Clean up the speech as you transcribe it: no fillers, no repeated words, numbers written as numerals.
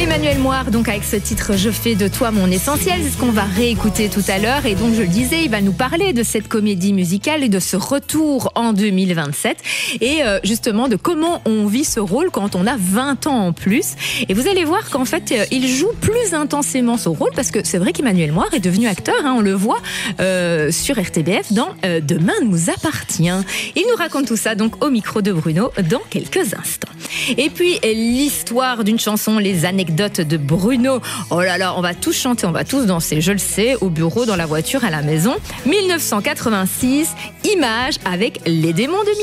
Emmanuel Moire, donc avec ce titre Je fais de toi mon essentiel, c'est ce qu'on va réécouter tout à l'heure. Et donc je le disais, il va nous parler de cette comédie musicale et de ce retour en 2027 et justement de comment on vit ce rôle quand on a 20 ans en plus. Et vous allez voir qu'en fait il joue plus intensément ce rôle parce que c'est vrai qu'Emmanuel Moire est devenu acteur, hein, on le voit sur RTBF dans Demain nous appartient. Il nous raconte tout ça donc au micro de Bruno dans quelques instants. Et puis l'histoire d'une chanson, les anecdotes de Bruno. Oh là là, on va tous chanter, on va tous danser, je le sais, au bureau, dans la voiture, à la maison. 1986, Images avec les démons de